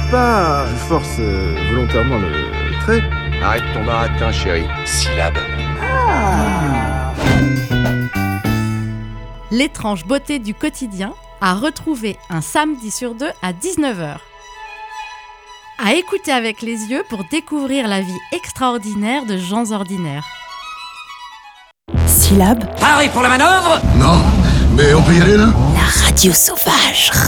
pas. Je force volontairement le trait. Arrête ton baratin, chérie. Syllabe. L'étrange beauté du quotidien à retrouver un samedi sur 2 à 19h. À écouter avec les yeux pour découvrir la vie extraordinaire de gens ordinaires. Syllabe. Pareil pour la manœuvre. Non, mais on peut y aller là ? La radio sauvage.